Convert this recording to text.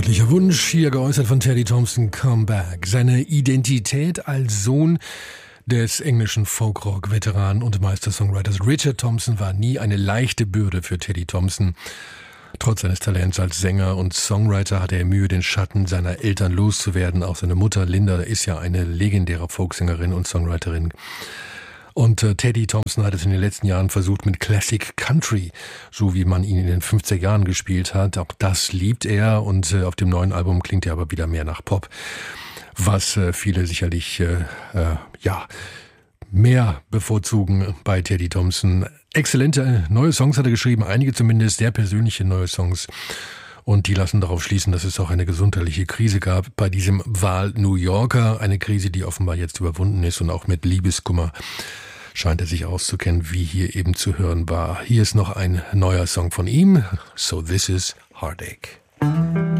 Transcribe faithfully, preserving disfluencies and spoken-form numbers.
Deutlicher Wunsch, hier geäußert von Teddy Thompson, Come Back. Seine Identität als Sohn des englischen Folkrock-Veteranen und Meister-Songwriters Richard Thompson war nie eine leichte Bürde für Teddy Thompson. Trotz seines Talents als Sänger und Songwriter hatte er Mühe, den Schatten seiner Eltern loszuwerden. Auch seine Mutter Linda ist ja eine legendäre Folksängerin und Songwriterin. Und äh, Teddy Thompson hat es in den letzten Jahren versucht mit Classic Country, so wie man ihn in den fünfziger Jahren gespielt hat. Auch das liebt er und äh, auf dem neuen Album klingt er aber wieder mehr nach Pop, was äh, viele sicherlich äh, äh, ja mehr bevorzugen bei Teddy Thompson. Exzellente neue Songs hat er geschrieben, einige zumindest sehr persönliche neue Songs. Und die lassen darauf schließen, dass es auch eine gesundheitliche Krise gab bei diesem Wahl-New Yorker. Eine Krise, die offenbar jetzt überwunden ist und auch mit Liebeskummer scheint er sich auszukennen, wie hier eben zu hören war. Hier ist noch ein neuer Song von ihm. So This Is Heartache.